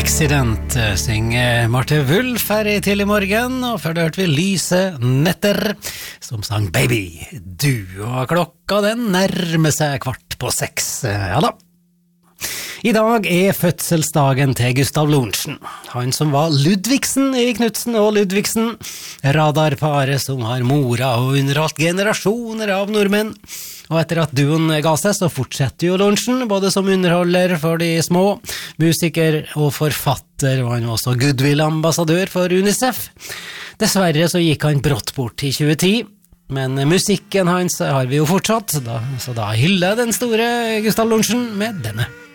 Accident synger Marte Wulf her i Tidlig morgen, og før det hørte vi Lyse Netter som sang Baby, du, og klokka den nærmer seg 5:15, ja da. I dag er fødselsdagen til Gustav Lorentzen, han som var Ludvigsen i Knudsen og Ludvigsen, radarparet som har mora og underholdt generasjoner av nordmenn. Og etter at duoen ga seg, så fortsetter jo Lorentzen, både som underholder for de små, musiker og forfatter, og han var også goodwill-ambassadør for UNICEF. Dessverre så gikk han brått bort i 2010, men musikken hans har vi jo fortsatt, så da hyller jeg den store Gustav Lorentzen med denne.